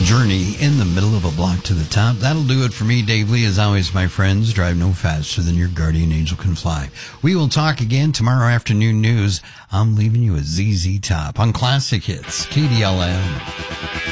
Journey in the middle of a block to the top. That'll do it for me, Dave Lee. As always, my friends, drive no faster than your guardian angel can fly. We will talk again tomorrow afternoon news. I'm leaving you a ZZ Top on Classic Hits, KDLM.